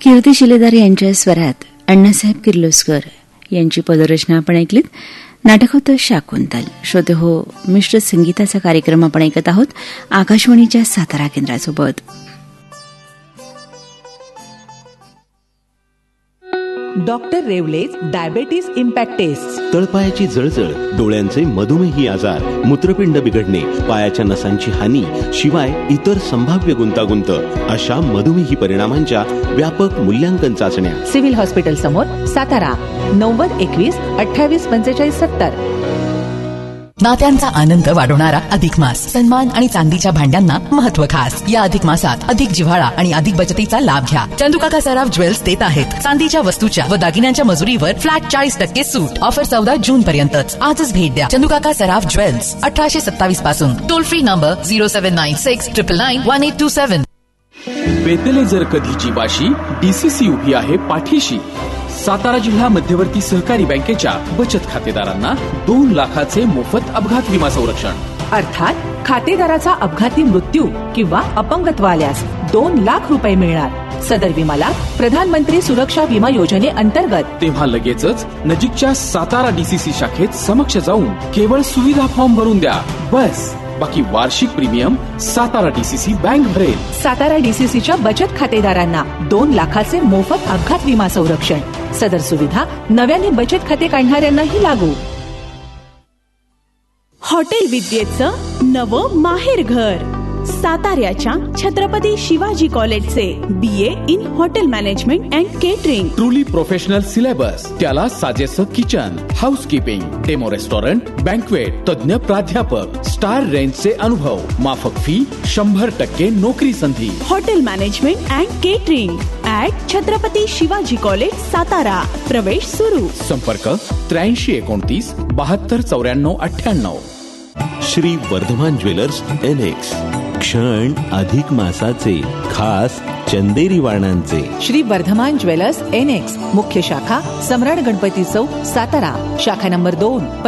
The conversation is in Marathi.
कीर्ती शिलेदार यांच्या स्वरात अण्णासाहेब किर्लोस्कर यांची पदरचना आपण ऐकलीत. नाटक होतं शाकुंतल. श्रोते हो, मिश्र संगीताचा कार्यक्रम आपण ऐकत आहोत आकाशवाणीच्या Satara केंद्रासोबत. Doctor रेवलेज diabetes impact taste. तळपायाची जळजळ, डोळ्यांचे मधुमेही आजार, मूत्रपिंड बिघडणे, पायाच्या नसांची हानी, शिवाय इतर संभाव्य गुंतागुंत अशा मधुमेही परिणामांच्या व्यापक मूल्यांकन चाचण्या. सिव्हिल हॉस्पिटल समोर, सातारा. 9021 28 45 70. नात्यांचा आनंद वाढवणारा अधिक मास. सन्मान आणि चांदीच्या भांड्यांना महत्व खास. या अधिक मासात अधिक जिव्हाळा आणि अधिक बचतीचा लाभ घ्या. चंदुकाका सराफ ज्वेल्स देत आहेत चांदीच्या वस्तूच्या व दागिन्यांच्या मजुरीवर फ्लॅट 40% सूट. ऑफर 14 जून पर्यंतच. आजच भेट द्या चंदुकाका सराफ ज्वेल्स, 1827 पासून. Toll free number 0796 999 1827. बेतले जर कधीची वाशी, डीसीसी उभी आहे पाठीशी. सातारा जिल्हा मध्यवर्ती सहकारी बँकेच्या बचत खातेदारांना 2 लाखाचे मोफत अपघात विमा संरक्षण. अर्थात खातेदाराचा अपघाती मृत्यू किंवा अपंगत्व आल्यास 2 लाख रुपये मिळणार. सदर विमाला प्रधानमंत्री सुरक्षा विमा योजनेअंतर्गत. तेव्हा लगेचच नजीकच्या सातारा डीसीसी शाखेत समक्ष जाऊन केवळ सुविधा फॉर्म भरून द्या. बस, बाकी वार्षिक प्रीमियम सातारा डीसीसी बँक भरेल. सातारा डीसीसीच्या बचत खातेदारांना 2 लाखाचे मोफत अपघात विमा संरक्षण. सदर सुविधा नव्याने बचत खाते काढणाऱ्यांनाही लागू. हॉटेल विद्येचं नवं माहेरघर. साताऱ्याच्या छत्रपती शिवाजी कॉलेजचे BA in hotel management and catering. Truly professional syllabus, त्याला साजेसं kitchen, housekeeping, demo restaurant, banquet, तज्ञ प्राध्यापक, स्टार रेंजचे अनुभव, माफक फी, 100% नोकरी संधी. Hotel management and catering @ Chhatrapati Shivaji college, Satara. प्रवेश सुरू. संपर्क 8329 72 94 98. Shri Vardhman jewellers NX. क्षण अधिक मासाचे, खास चंदेरी वाणांचे. श्री वर्धमान ज्वेलर्स NX, मुख्य शाखा सम्राट गणपती चौक, सातारा. शाखा नंबर 2.